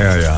Ja.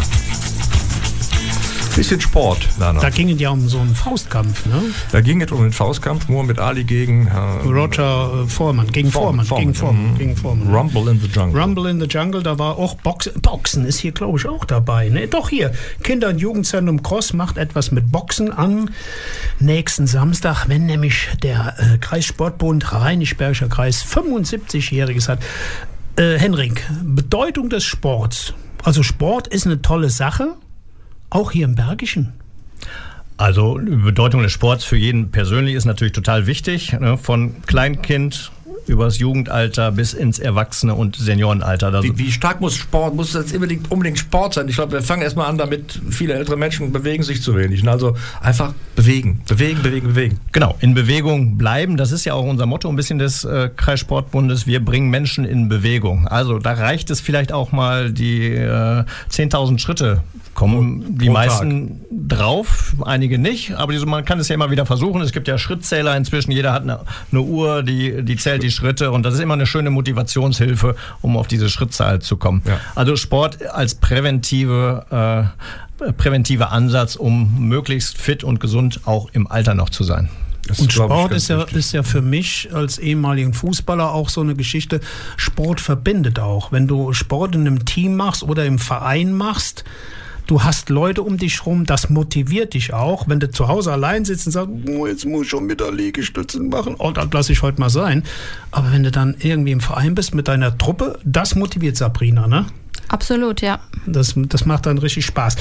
Bisschen Sport, Lana. Da ging es ja um so einen Faustkampf, ne? Da ging es um den Faustkampf, Muhammad Ali gegen Roger Foreman, gegen Foreman. Rumble in the Jungle. Rumble in the Jungle, da war auch Boxen ist hier, glaube ich, auch dabei. Ne? Doch hier, Kinder- und Jugendzentrum Cross macht etwas mit Boxen am nächsten Samstag, wenn nämlich der Kreissportbund Rheinisch-Bergischer Kreis 75-Jähriges hat. Henrik, Bedeutung des Sports. Also Sport ist eine tolle Sache, auch hier im Bergischen. Also die Bedeutung des Sports für jeden persönlich ist natürlich total wichtig, ne? Von Kleinkind über das Jugendalter bis ins Erwachsene- und Seniorenalter. Wie stark muss Sport, muss das unbedingt Sport sein? Ich glaube, wir fangen erstmal an damit, viele ältere Menschen bewegen sich zu wenig. Also einfach bewegen. Genau, in Bewegung bleiben, das ist ja auch unser Motto ein bisschen des Kreissportbundes, wir bringen Menschen in Bewegung. Also da reicht es vielleicht auch mal die 10.000 Schritte. Kommen die meisten drauf, einige nicht, aber man kann es ja immer wieder versuchen. Es gibt ja Schrittzähler inzwischen, jeder hat eine Uhr, die zählt die Schritte und das ist immer eine schöne Motivationshilfe, um auf diese Schrittzahl zu kommen. Ja. Also Sport als präventiver Ansatz, um möglichst fit und gesund auch im Alter noch zu sein. Und Sport ist ja für mich als ehemaligen Fußballer auch so eine Geschichte. Sport verbindet auch. Wenn du Sport in einem Team machst oder im Verein machst, du hast Leute um dich rum, das motiviert dich auch. Wenn du zu Hause allein sitzt und sagst, jetzt muss ich schon wieder Liegestützen machen, das lasse ich heute mal sein. Aber wenn du dann irgendwie im Verein bist mit deiner Truppe, das motiviert Sabrina, ne? Absolut, ja. Das macht dann richtig Spaß.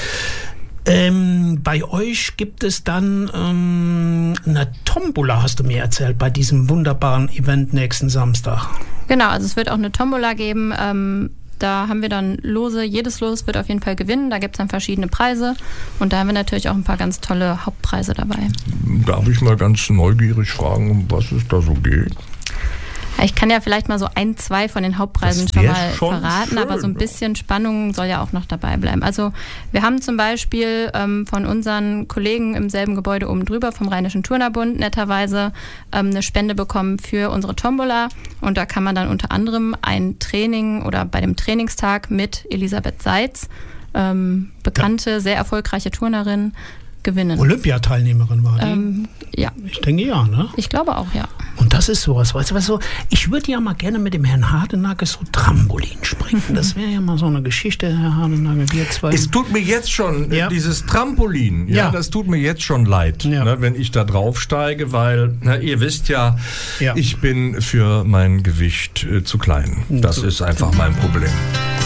Bei euch gibt es dann eine Tombola, hast du mir erzählt, bei diesem wunderbaren Event nächsten Samstag. Genau, also es wird auch eine Tombola geben. Da haben wir dann Lose, jedes Los wird auf jeden Fall gewinnen, da gibt es dann verschiedene Preise und da haben wir natürlich auch ein paar ganz tolle Hauptpreise dabei. Darf ich mal ganz neugierig fragen, um was es da so geht? Ich kann ja vielleicht mal so 1, 2 von den Hauptpreisen schon mal verraten, schön, aber so ein bisschen Spannung soll ja auch noch dabei bleiben. Also wir haben zum Beispiel von unseren Kollegen im selben Gebäude oben drüber, vom Rheinischen Turnerbund, netterweise eine Spende bekommen für unsere Tombola und da kann man dann unter anderem ein Training oder bei dem Trainingstag mit Elisabeth Seitz, bekannte, sehr erfolgreiche Turnerin, gewinnen. Olympiateilnehmerin war die? Ja. Ich denke ja, ne? Ich glaube auch, ja. Und das ist sowas, weißt du, was so, ich würde ja mal gerne mit dem Herrn Hardenagel so Trampolin springen. Das wäre ja mal so eine Geschichte, Herr Hardenagel, wir zwei. Es tut mir jetzt schon, dieses Trampolin, das tut mir jetzt schon leid, ne, wenn ich da draufsteige, weil, ihr wisst ja, ich bin für mein Gewicht zu klein. Das ist einfach mein Problem.